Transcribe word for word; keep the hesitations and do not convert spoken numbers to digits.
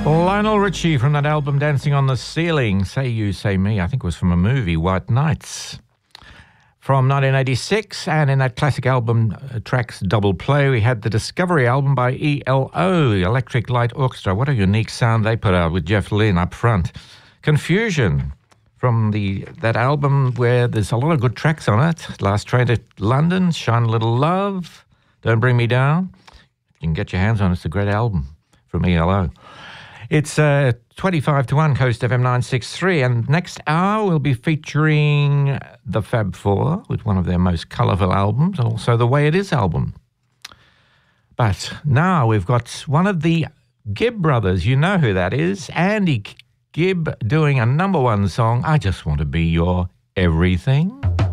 Lionel Richie from that album Dancing on the Ceiling, Say You, Say Me, I think it was from a movie, White Nights. From nineteen eighty-six, and in that classic album uh, tracks double play, we had the Discovery album by E L O, Electric Light Orchestra. What a unique sound they put out with Jeff Lynne up front. Confusion from the that album where there's a lot of good tracks on it. Last Train to London, Shine a Little Love, Don't Bring Me Down. You can get your hands on it. It's a great album from E L O. It's uh, twenty-five to one, Coast F M nine sixty-three, and next hour we'll be featuring the Fab Four with one of their most colourful albums, and also the Way It Is album. But now we've got one of the Gibb brothers, you know who that is, Andy Gibb, doing a number one song, I Just Want to Be Your Everything.